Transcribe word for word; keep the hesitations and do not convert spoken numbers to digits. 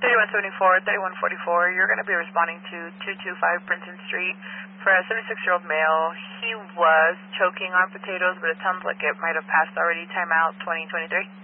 thirty-one seventy-four, thirty-one forty-four, you're going to be responding to two two five Princeton Street for a seventy-six-year-old male. He was choking on potatoes, but it sounds like it might have passed already. Timeout twenty twenty-three.